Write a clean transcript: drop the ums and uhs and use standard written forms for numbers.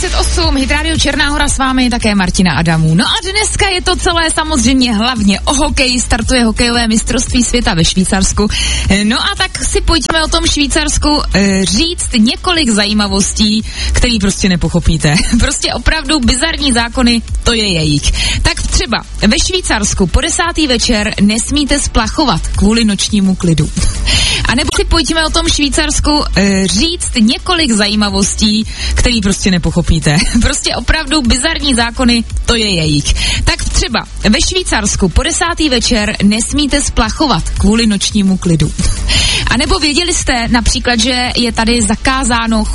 7:38, Hit Radio Černá Hora, s vámi také Martina Adamů. No a dneska je to celé samozřejmě hlavně o hokeji, startuje hokejové mistrovství světa ve Švýcarsku. No a tak si pojďme o tom Švýcarsku říct několik zajímavostí, které prostě nepochopíte. Prostě opravdu bizarní zákony, to je jejich. Tak třeba ve Švýcarsku po 10. večer nesmíte splachovat kvůli nočnímu klidu. A nebo si pojďme o tom Švýcarsku říct několik zajímavostí, které prostě nepochopíte. Prostě opravdu bizarní zákony, to je jejich. Tak třeba ve Švýcarsku po 10. večer nesmíte splachovat kvůli nočnímu klidu. A nebo věděli jste například, že je tady zakázáno